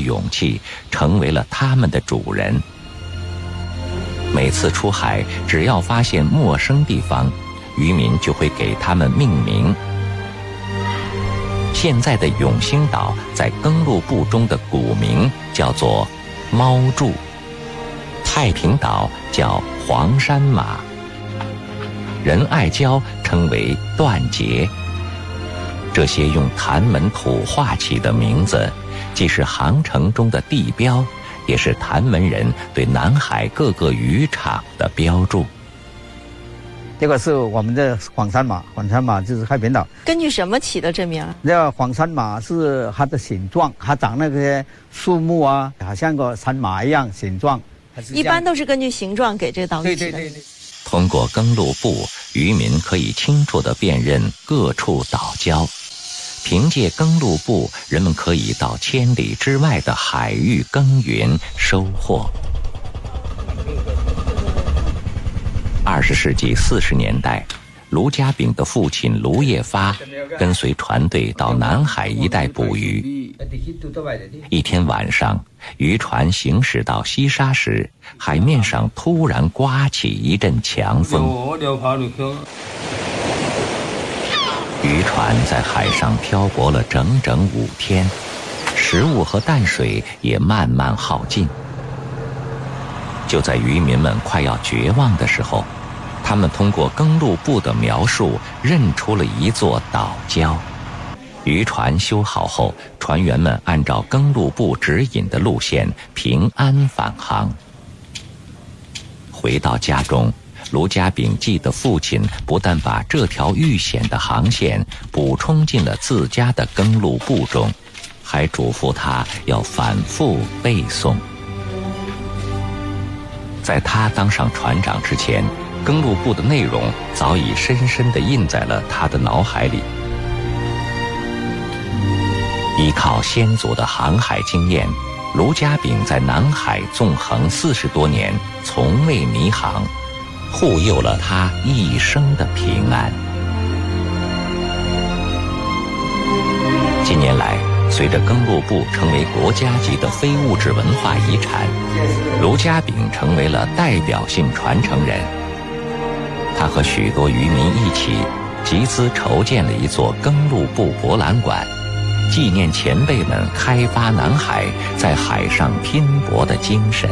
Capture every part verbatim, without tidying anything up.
勇气，成为了他们的主人。每次出海，只要发现陌生地方，渔民就会给他们命名。现在的永兴岛在耕路部中的古名叫做猫柱，太平岛叫黄山马，仁爱礁称为断节。这些用谭门土话起的名字，既是航程中的地标，也是谭门人对南海各个渔场的标注。 这个是我们的黄山马，黄山马就是太平岛。 根据什么起的这名？ 这个黄山马是它的形状，它长那些树木啊，好像个山马一样形状。 一般都是根据形状给这个岛屿起的。 对对对对。 通过耕路部，渔民可以清楚地辨认各处岛礁。凭借耕路部，人们可以到千里之外的海域耕耘收获。二十世纪四十年代，卢家炳的父亲卢业发跟随船队到南海一带捕鱼。一天晚上，渔船行驶到西沙时，海面上突然刮起一阵强风。渔船在海上漂泊了整整五天，食物和淡水也慢慢耗尽。就在渔民们快要绝望的时候，他们通过耕路部的描述认出了一座岛礁。渔船修好后，船员们按照耕路部指引的路线平安返航。回到家中，卢家炳记的父亲不但把这条遇险的航线补充进了自家的耕路部中，还嘱咐他要反复背诵。在他当上船长之前，耕路部的内容早已深深地印在了他的脑海里。依靠先祖的航海经验，卢家炳在南海纵横四十多年，从未迷航，护佑了他一生的平安。近年来，随着耕路部成为国家级的非物质文化遗产，卢家炳成为了代表性传承人。他和许多渔民一起集资筹建了一座耕路部博览馆，纪念前辈们开发南海，在海上拼搏的精神。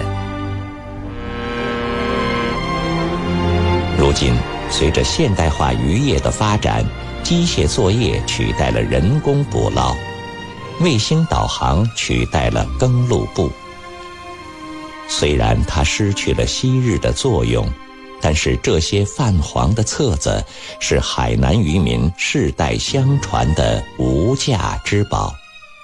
如今，随着现代化渔业的发展，机械作业取代了人工捕捞，卫星导航取代了耕路部。虽然它失去了昔日的作用，但是这些泛黄的册子是海南渔民世代相传的无价之宝。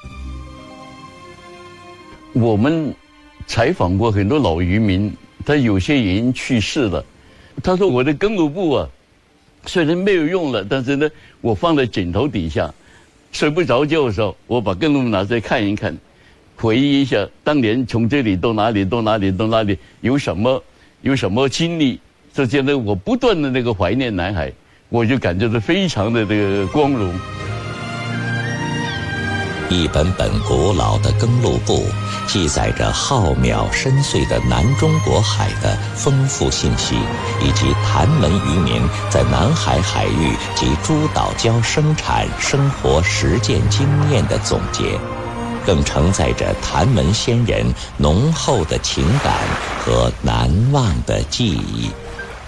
我们采访过很多老渔民，他有些已经去世了。他说我的耕路部啊，虽然没有用了，但是呢，我放在枕头底下，睡不着觉的时候，我把耕路部拿出来看一看，回忆一下当年从这里到哪里到哪里到哪里有什么有什么经历。这些呢，我不断的那个怀念南海，我就感觉到非常的这个光荣。 一本本古老的耕路部，记载着浩渺深邃的南中国海的丰富信息，以及谭门渔民在南海海域及诸岛礁生产生活实践经验的总结，更承载着谭门先人浓厚的情感和难忘的记忆。